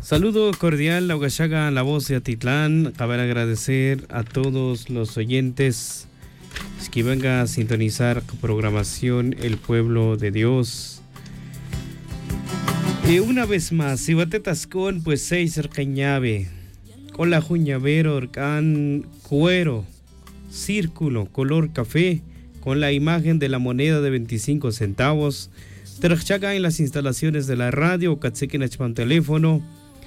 Saludo cordial, la Ugashaga, la voz de Atitlán. Cabe agradecer a todos los oyentes que vengan a sintonizar programación El Pueblo de Dios. Y una vez más, si batetas con pues 6 cañabe, con la juñavero, orcán, cuero, círculo, color café, con la imagen de la moneda de 25 centavos. Terchaga en las instalaciones de la radio, Katsekinachpan teléfono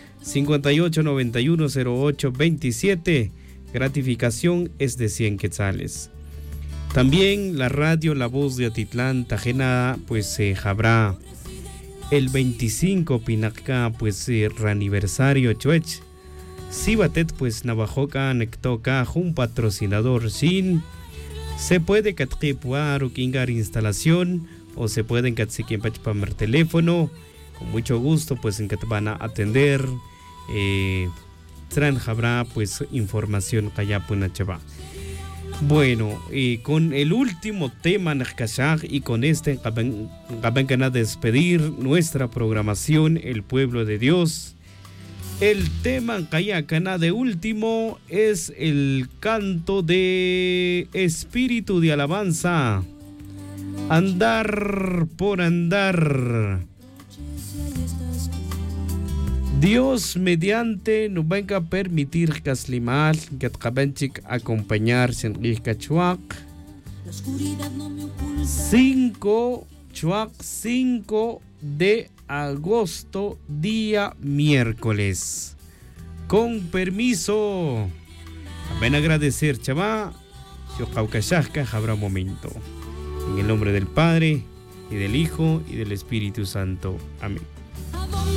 58910827. Gratificación es de 100 quetzales. También la radio La Voz de Atitlán, Tajena, pues se habrá el 25 Pinaca, pues aniversario Chuech. Sibatet, pues Navajoca, Nectoca, un patrocinador sin. Se puede catquipuar o kingar instalación, o se pueden catziquimpach por teléfono. Con mucho gusto, pues en que te van a atender. Tran habrá pues información Kayapuna. Bueno, y con el último tema y con este van a despedir nuestra programación El Pueblo de Dios. El tema Kayakana de último es el canto de espíritu de alabanza. Andar por andar. Dios mediante nos venga a permitir caslimal que tkabenchik acompañar sin Cachuac 5 de agosto, día miércoles. Con permiso, ven a agradecer, chava. Yo caucashasca habrá momento. En el nombre del Padre y del Hijo y del Espíritu Santo. Amén.